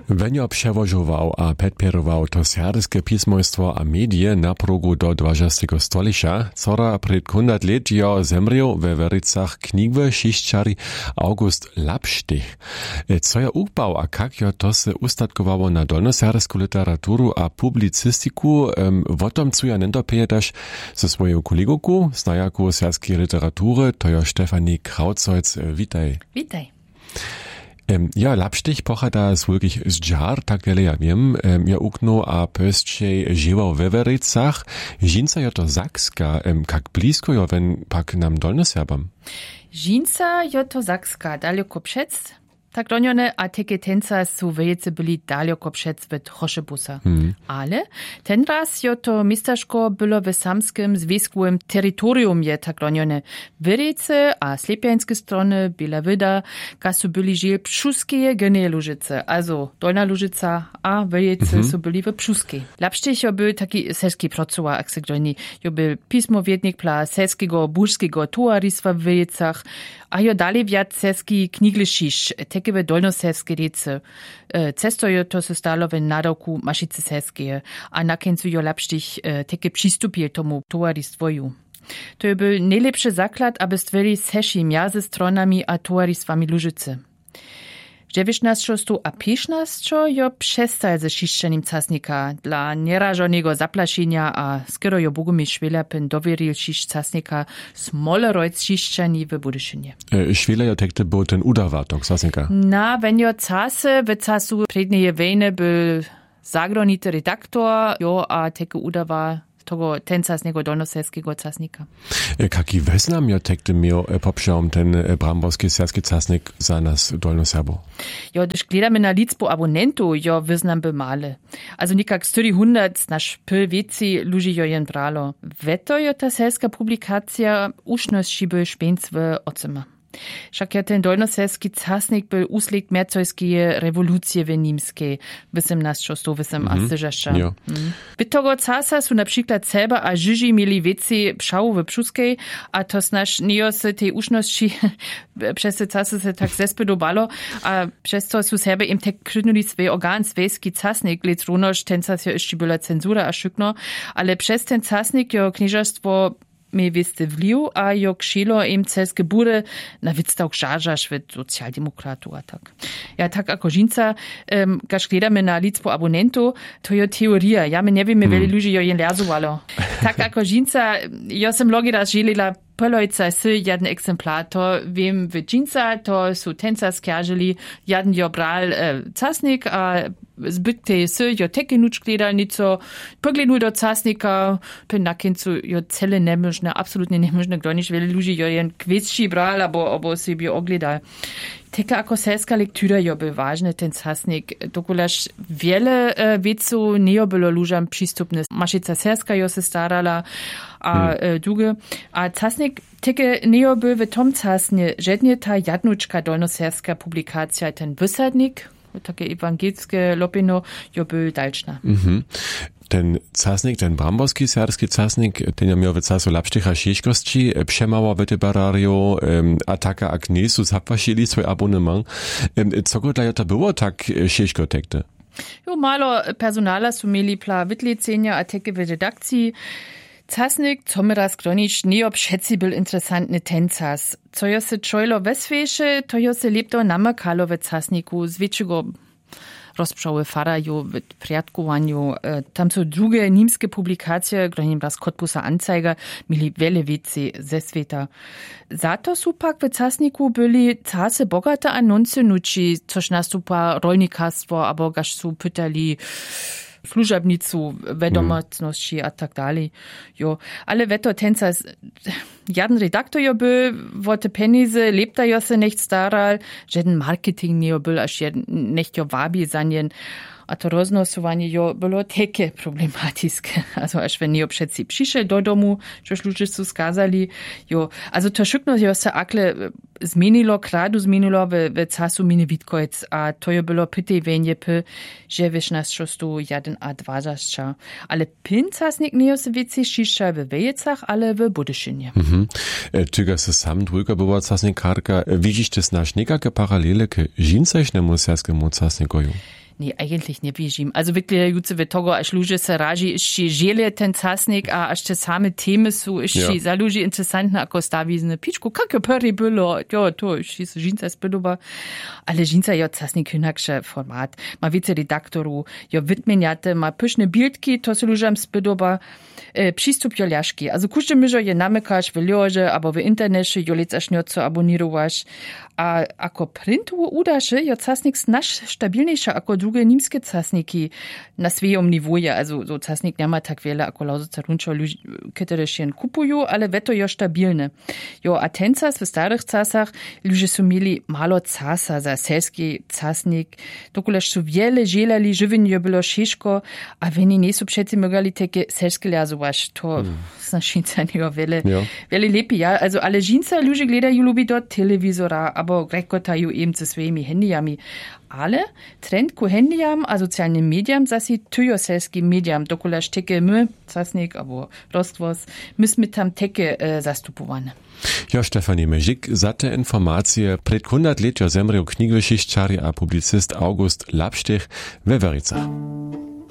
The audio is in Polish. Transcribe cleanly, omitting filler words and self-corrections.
Wenio przewożował a podpierował to serbskie pismojstwo a medie na progu do 20. stolecia, cora przed 100 lat jo zemriał we Werycach knigwy šiščari August Lapštych. Co ja ukbał, a jak jo to se ustatkowało na dolnoserbską literaturu a publicystiku, o tom co ja nento pejetaš ze swoją kolegowką, znajaku serbskiej literatury, to jo Stefanie Krautzholz. Witaj. Witaj. Ja, Lapštych pochada z wielkich zdżar, tak wiele ja wiem. Ja uknął a pöstczej żywał we Werycach. Żinca jo to Zakska, jak blisko jo wen pak nam Dolnoserbam? Żinca jo to Zakska, daleko przec. Tak donione, a teke tenca su wejece byli daleko przec w Troszebusa. Ale ten raz jo to miasteczko było w samskim związkowym terytorium je tak donione. Wejece a slepiańskie strony Biela Wyda, kasu byli żyli Pszuskie Genie Lużyce, also Dolna Lużyca a wejece su byli w Pszuskie. Lapštych jo był taki selski procuła, jak se gdoni. Jo był pismowiednik dla selskiego, burzskiego towarzystwa w wejecach, a jo dalej wiat selski kniglišiš, teke w dolnoserbskie rece. Cesto jo to se stalo w nadawku Maszice Serskie, a na końcu jo Lapštych teke przystupil tomu towarzystwoju. To był najlepszy zaklad, aby stworzyli seši między stronami a towarzystwami Lużycy. W 19 a 15 jo przestał ze šiščanim casnika dla nierażonego zaplaszenia, a skoro jo Bogumil Švelapin dowieril casnika smolerojc šiščani w Budyszynie. Švela jo tekte był ten udawatok casnika. Na wenjo case w casu prednieje wejny był zagronity redaktor, jo a teke udawa tego tencasnego dolnoserskiego casnika. Kaki weznam jo tekte miał poprzem ten bramborski serski casnik za nas Dolnoserbo? Jo, gdyż gledamy na liczbę abonentów, jo wyznam by male. Also nikak 400 nasz pylwieci ludzi jo jen bralo. Weto jo ta serska publikacja uszności by szpięc w ocyma. Však ja ten dolnoserski casnik byl úslik mercojskie rewolucje w Nimskiej w 18. a syżasza. Byt tego casa su na przykład seba a Żyži mieli wieci pszału w Pszuskiej, a to znasz nie se tej uszności przez te casy se tak zespodobalo, a przez to su sebe im tek krydnuli swój organ, swejski casnik, lec runoż ten cas jo jeszcze była cenzura a szykno, ale przez ten casnik jo knieżarstwo mi wiste wliw, a jo kšilo im celske bude na vidstav žažaš v socialdemokratu a tak. Ja tak ako žinca, kaž gledame na liczbu abonentów, to jo teorija. Ja me ne vem, veli ljudi jo jen lerzovalo. Tak ako žinca, jo sem logi raz želela Polojca sy jeden exemplar, to wiem w dżinca, to su tenca skjažili, jeden jo bral casnik, a zbyt te sy jo teke nuč gledal nico, poglednu do casnika, pe na kincu jo cele nemožne, absolutnie nemožne, gloniš veli luži jo jen kvetsči bral, abo si bi ogledal. Teke ako selska lektura jo był ważny ten casnik, dokulaż wiele wieców nie było ludziom przystupne. Maszyca selska jo se starala, a drugie. A casnik teke nie był w tom casnie, żadnie ta jadnuczka dolnoserska publikacja, ten wysadnik, takie ewangelskie lopino, jo był dalszna. Ten casnik, ten bramborski serbski casnik, ten ja miał w casu Lapštycha šiškosti, przemała w te barario, a taka jak nie su zapłacili swój abonnement. Co go dla to było tak šiško tekte? Jo, malo personala su mieli pla wytlecenia, a teke w redakcji. Casnik, co my raz gronić, nie obszedzi był interesantny ten cas. Co jo se czojlo we swiesze, to jo se lepto namakalo w casniku, z większego rozprzały faraju, w priatkowaniu. Tam są drugie niemskie publikacje, gronim raz Cottbuser Anzeiger, mieli wiele wieci ze świata. Za to su pak w casniku byli casy bogate anonce nuci, což nastupa rolnikarstwo, abo gaž su pytali služabnicu, vedomocnosti a tak dalej. Jo. Ale veto tenca, jeden redaktor jo byl, wo te penize lepta jo se nicht staral, jeden marketing nie jo byl, až nicht jo wabi zanjen. A to roznosowanie jo było takie problematyczne. Also, aż wenn nie obszedzi przyszedł do domu, coś ludzie su skazali, jo. Also, to szykno jo se akle zmienilo, kradu zmienilo w casu mini Witkojc, a to jo było pytej wenje że wiesz nas szostu 1 a 2 zaszcza. Ale pincasnik nie jo se wieci šišča w Wejecach, ale w Budyszynie. Czego se sam dwójka była casnikarka, widzisz też nasz niekake paralele k žincajšnemu serskiemu casnikoju? Nee, eigentlich nie wiežim. Also wirklich jutze we togo, až luže se raži, išči žele ten casnik, a až te same teme su, išči za luži interesantne, ako stavizne pičku, kako prvi bilo, jo, to, išči se žinca spydoba, ale žinca jo casnik hinakše format. Ma vice redaktoru, jo vytmenjate, ma pyšne bildki, to se lužam spydoba, přístup jo ľažki. Also kušte myžo je namykaš v ljože, abo v internete, jo lec až njoco abonirovaš. A ako printu udaše, jo casnik snaž stabilniejsza ako drugie niemskie casniki na swojom niwoje. Also so casnik nie ma tak wiele, ako lauzoca runčo, które się kupują, ale weto jo stabilne. Jo, a ten cas w starych casach ludzie su mieli malo casa za selski casnik, dokuleż su wiele żelali, żywienie było ciężko, a oni nie su przecie mogali takie selskie lazować. To znaczy żinca nie wiele lepiej, ja. Also ale żinca ludzie gledają lubi do telewizora, abo rekotają im ze swoimi handyjami. Ale trend ku handyjam a socjalnym mediam zasi tyjo selskim mediam, dokuleż teke my, casnik, abo rozgłos, myśmy tam teke zastupowane. Ja, Stefanie Mežik, za te informacje pred 100 let jo zemrel knjigošiščar a publicist August Lapštych we Wericach.